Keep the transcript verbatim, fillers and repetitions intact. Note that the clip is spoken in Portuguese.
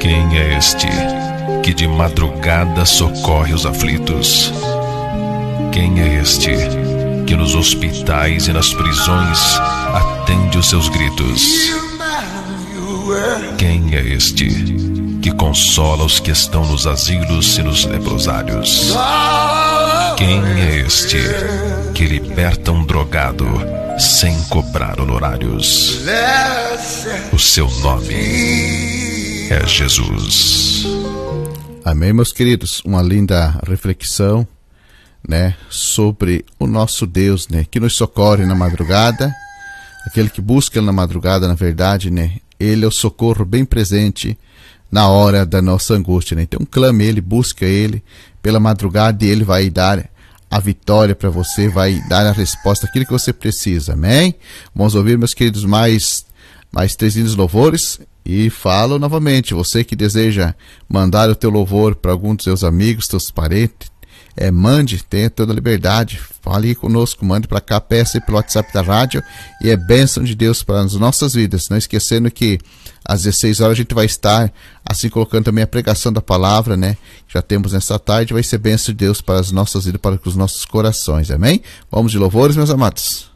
Quem é este que de madrugada socorre os aflitos? Quem é este que nos hospitais e nas prisões atende os seus gritos? Quem é este que consola os que estão nos asilos e nos leprosários? Quem é este que liberta um drogado sem cobrar honorários? O seu nome é Jesus. Amém, meus queridos. Uma linda reflexão, né, sobre o nosso Deus, né, que nos socorre na madrugada. Aquele que busca na madrugada, na verdade, né, ele é o socorro bem presente na hora da nossa angústia, né? Então clame ele, busca ele pela madrugada e ele vai dar a vitória para você, vai dar a resposta àquilo que você precisa. Amém? Vamos ouvir, meus queridos, mais, mais três lindos louvores. E falo novamente, você que deseja mandar o teu louvor para algum dos seus amigos, seus parentes, é, mande, tenha toda a liberdade, fale conosco, mande para cá, peça pelo WhatsApp da rádio, e é bênção de Deus para as nossas vidas. Não esquecendo que às dezesseis horas a gente vai estar assim colocando também a pregação da palavra, né? Já temos nessa tarde, vai ser bênção de Deus para as nossas vidas, para os nossos corações, amém? Vamos de louvores, meus amados.